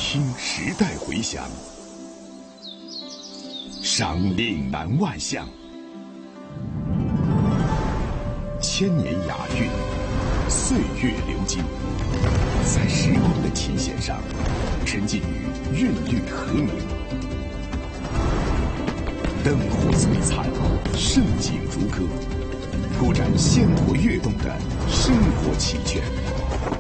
听时代回响，赏岭南万象，千年雅韵，岁月流金，在时光的琴弦上，沉浸于韵律和鸣。灯火璀璨，盛景如歌，铺展鲜活跃动的生活奇圈。